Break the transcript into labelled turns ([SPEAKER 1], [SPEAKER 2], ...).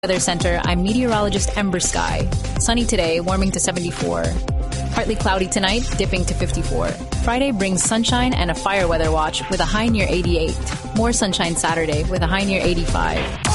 [SPEAKER 1] Weather Center, I'm meteorologist Ember Sky. Sunny today, warming to 74. Partly cloudy tonight, dipping to 54. Friday brings sunshine and a fire weather watch with a high near 88. More sunshine Saturday with a high near 85.